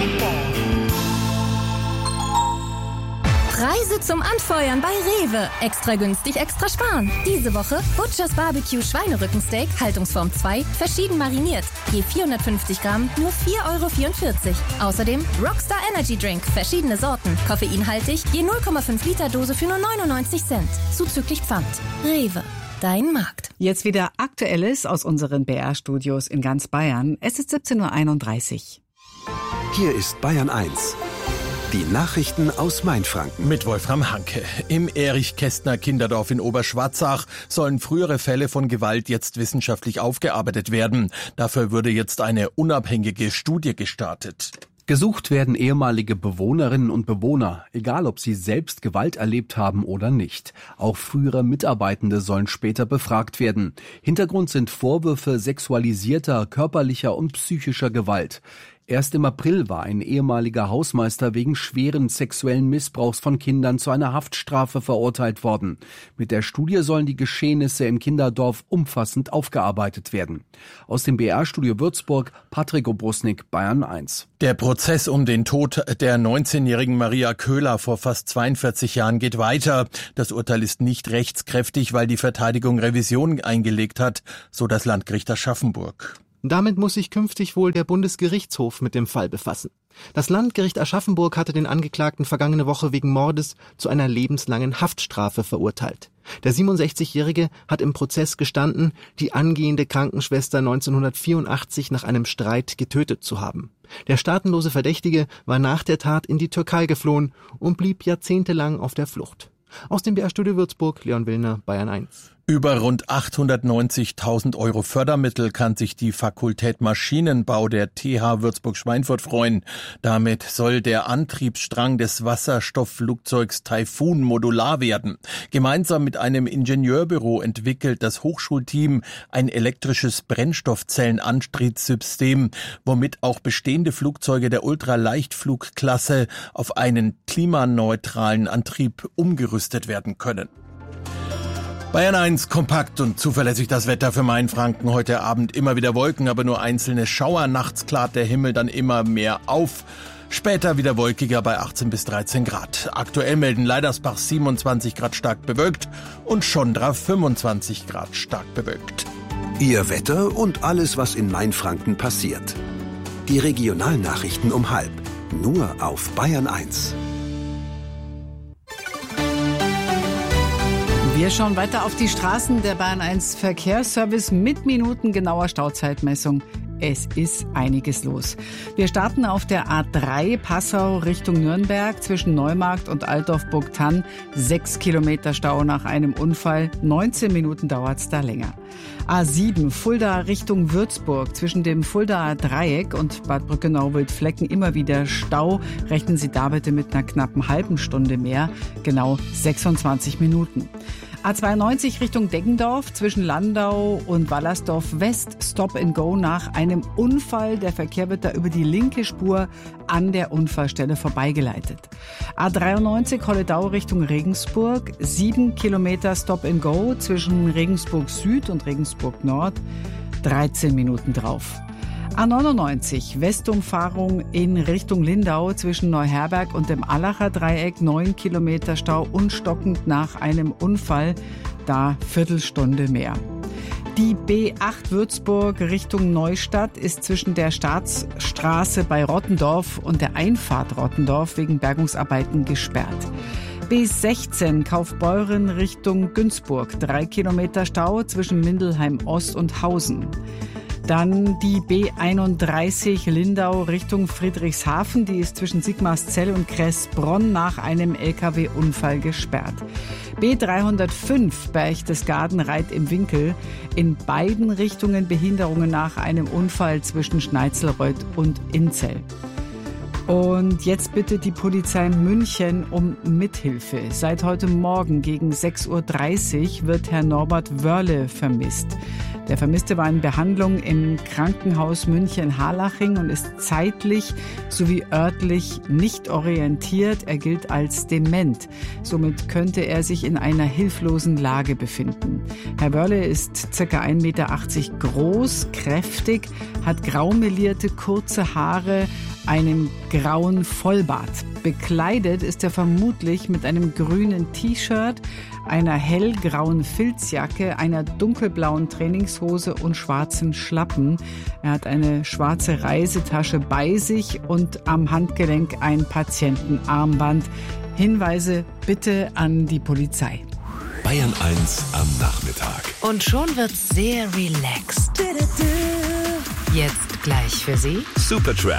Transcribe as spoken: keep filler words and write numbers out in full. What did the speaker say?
Preise zum Anfeuern bei Rewe. Extra günstig, extra sparen. Diese Woche Butchers Barbecue Schweinerückensteak, Haltungsform zwei, verschieden mariniert. Je vierhundertfünfzig Gramm, nur vier Euro vierundvierzig. Außerdem Rockstar Energy Drink, verschiedene Sorten. Koffeinhaltig, je null Komma fünf Liter Dose für nur neunundneunzig Cent. Zuzüglich Pfand. Rewe. Dein Markt. Jetzt wieder Aktuelles aus unseren B R-Studios in ganz Bayern. Es ist siebzehn Uhr einunddreißig. Hier ist Bayern eins. Die Nachrichten aus Mainfranken. Mit Wolfram Hanke. Im Erich-Kästner-Kinderdorf in Oberschwarzach sollen frühere Fälle von Gewalt jetzt wissenschaftlich aufgearbeitet werden. Dafür würde jetzt eine unabhängige Studie gestartet. Gesucht werden ehemalige Bewohnerinnen und Bewohner, egal ob sie selbst Gewalt erlebt haben oder nicht. Auch frühere Mitarbeitende sollen später befragt werden. Hintergrund sind Vorwürfe sexualisierter, körperlicher und psychischer Gewalt. Erst im April war ein ehemaliger Hausmeister wegen schweren sexuellen Missbrauchs von Kindern zu einer Haftstrafe verurteilt worden. Mit der Studie sollen die Geschehnisse im Kinderdorf umfassend aufgearbeitet werden. Aus dem B R-Studio Würzburg, Patrick Obrusnik, Bayern eins. Der Prozess um den Tod der neunzehnjährigen Maria Köhler vor fast zweiundvierzig Jahren geht weiter. Das Urteil ist nicht rechtskräftig, weil die Verteidigung Revision eingelegt hat, so das Landgericht Aschaffenburg. Damit muss sich künftig wohl der Bundesgerichtshof mit dem Fall befassen. Das Landgericht Aschaffenburg hatte den Angeklagten vergangene Woche wegen Mordes zu einer lebenslangen Haftstrafe verurteilt. Der siebenundsechzigjährige hat im Prozess gestanden, die angehende Krankenschwester neunzehnhundertvierundachtzig nach einem Streit getötet zu haben. Der staatenlose Verdächtige war nach der Tat in die Türkei geflohen und blieb jahrzehntelang auf der Flucht. Aus dem B R-Studio Würzburg, Leon Willner, Bayern eins. Über rund achthundertneunzigtausend Euro Fördermittel kann sich die Fakultät Maschinenbau der T H Würzburg-Schweinfurt freuen. Damit soll der Antriebsstrang des Wasserstoffflugzeugs Taifun modular werden. Gemeinsam mit einem Ingenieurbüro entwickelt das Hochschulteam ein elektrisches Brennstoffzellenantriebssystem, womit auch bestehende Flugzeuge der Ultraleichtflugklasse auf einen klimaneutralen Antrieb umgerüstet werden können. Bayern eins, kompakt und zuverlässig das Wetter für Mainfranken. Heute Abend immer wieder Wolken, aber nur einzelne Schauer. Nachts klart der Himmel dann immer mehr auf. Später wieder wolkiger bei achtzehn bis dreizehn Grad. Aktuell melden Leidersbach siebenundzwanzig Grad stark bewölkt und Schondra fünfundzwanzig Grad stark bewölkt. Ihr Wetter und alles, was in Mainfranken passiert. Die Regionalnachrichten um halb. Nur auf Bayern eins. Wir schauen weiter auf die Straßen. Der Bayern eins Verkehrsservice mit minutengenauer Stauzeitmessung. Es ist einiges los. Wir starten auf der A drei Passau Richtung Nürnberg zwischen Neumarkt und Altdorf-Burgthann. Sechs Kilometer Stau nach einem Unfall. neunzehn Minuten dauert es da länger. A sieben Fulda Richtung Würzburg zwischen dem Fuldaer Dreieck und Bad Brückenau-Wildflecken immer wieder Stau. Rechnen Sie da bitte mit einer knappen halben Stunde mehr. Genau sechsundzwanzig Minuten. A zweiundneunzig Richtung Deggendorf zwischen Landau und Wallersdorf West. Stop and Go nach einem Unfall. Der Verkehr wird da über die linke Spur an der Unfallstelle vorbeigeleitet. A dreiundneunzig Holledau Richtung Regensburg. Sieben Kilometer Stop and Go zwischen Regensburg Süd und Regensburg Nord. dreizehn Minuten drauf. A neunundneunzig Westumfahrung in Richtung Lindau zwischen Neuherberg und dem Allacher Dreieck. Neun Kilometer Stau und stockend nach einem Unfall. Da Viertelstunde mehr. Die B acht Würzburg Richtung Neustadt ist zwischen der Staatsstraße bei Rottendorf und der Einfahrt Rottendorf wegen Bergungsarbeiten gesperrt. B sechzehn Kaufbeuren Richtung Günzburg. Drei Kilometer Stau zwischen Mindelheim Ost und Hausen. Dann die B einunddreißig Lindau Richtung Friedrichshafen. Die ist zwischen Sigmarszell und Kressbronn nach einem L K W-Unfall gesperrt. B dreihundertfünf Berchtesgaden-Reit im Winkel. In beiden Richtungen Behinderungen nach einem Unfall zwischen Schneitzelreuth und Inzell. Und jetzt bitte die Polizei München um Mithilfe. Seit heute Morgen gegen sechs Uhr dreißig wird Herr Norbert Wörle vermisst. Der Vermisste war in Behandlung im Krankenhaus München-Harlaching und ist zeitlich sowie örtlich nicht orientiert. Er gilt als dement. Somit könnte er sich in einer hilflosen Lage befinden. Herr Wörle ist ca. ein Meter achtzig groß, kräftig, hat graumelierte, kurze Haare, einen grauen Vollbart. Bekleidet ist er vermutlich mit einem grünen T-Shirt, einer hellgrauen Filzjacke, einer dunkelblauen Trainingshose und schwarzen Schlappen. Er hat eine schwarze Reisetasche bei sich und am Handgelenk ein Patientenarmband. Hinweise bitte an die Polizei. Bayern eins am Nachmittag. Und schon wird's sehr relaxed. Jetzt gleich für Sie Supertramp.